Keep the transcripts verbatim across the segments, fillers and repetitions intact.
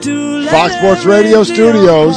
Fox Sports Radio studios.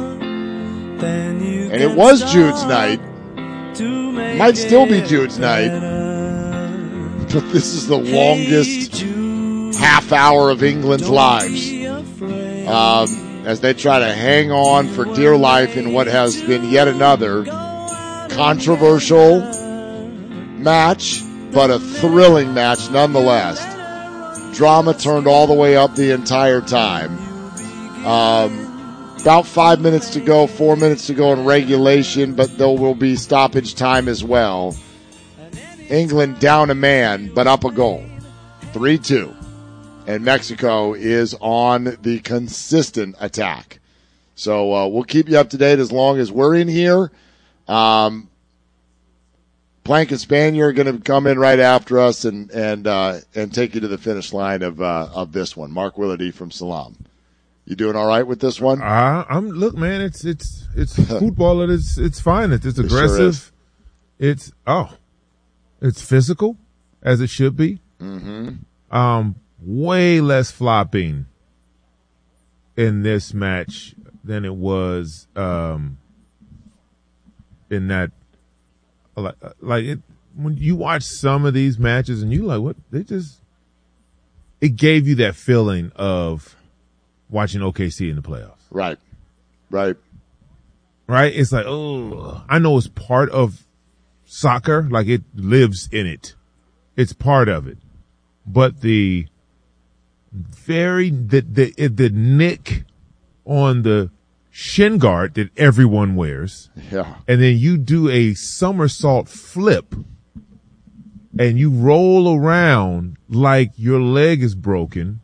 And it was Jude's night. Might still be Jude's night. But this is the longest half hour of England's lives. Um, as they try to hang on for dear life in what has been yet another controversial match, but a thrilling match nonetheless. Drama turned all the way up the entire time. Um, about five minutes to go, four minutes to go in regulation, but there will be stoppage time as well. England down a man, but up a goal. three two. And Mexico is on the consistent attack. So uh, we'll keep you up to date as long as we're in here. Um, Plank and Spanier are going to come in right after us and and uh, and take you to the finish line of uh, of this one. Mark Willardy from Salam. You doing all right with this one? Uh, I'm look, man. It's it's it's football at its it's finest. It's aggressive. It sure it's oh, it's physical as it should be. Mm-hmm. Um, way less flopping in this match than it was um in that. Like, like it, when you watch some of these matches and you like, what they just, it gave you that feeling of watching O K C in the playoffs. Right. Right. Right. It's like, oh, I know it's part of soccer. Like it lives in it. It's part of it. But the very, the, the, the nick on the shin guard that everyone wears. Yeah. And then you do a somersault flip and you roll around like your leg is broken.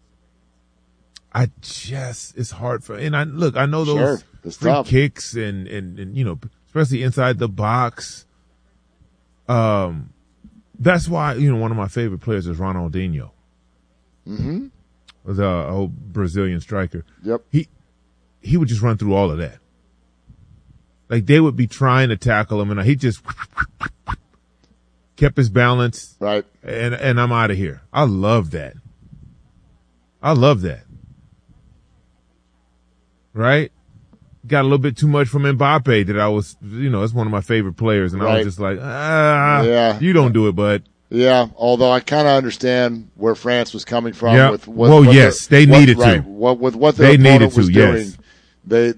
I just, it's hard for, and I look, I know those sure. free tough. kicks and, and, and, you know, especially inside the box. Um, that's why, you know, one of my favorite players is Ronaldinho. Mm-hmm. The old Brazilian striker. Yep. He, he would just run through all of that. Like they would be trying to tackle him and he just kept his balance. Right. And, and I'm out of here. I love that. I love that. Right? Got a little bit too much from Mbappe that I was, you know, it's one of my favorite players and right. I was just like, ah, yeah. you don't do it, bud. Yeah, although I kind of understand where France was coming from. Yeah. With what, well, what yes, they what, needed right, to. What, with what their they opponent needed to, was yes. doing. They